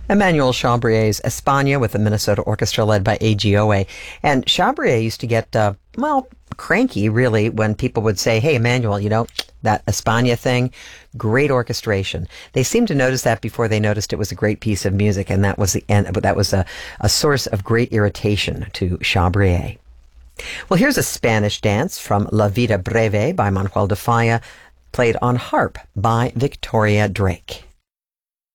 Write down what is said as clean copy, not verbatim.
Emmanuel Chabrier's España with the Minnesota Orchestra led by AGOA. And Chabrier used to get, cranky, really, when people would say, hey, Emmanuel, that España thing, great orchestration. They seemed to notice that before they noticed it was a great piece of music, and that was a source of great irritation to Chabrier. Well, here's a Spanish dance from La Vida Breve by Manuel de Falla, played on harp by Victoria Drake.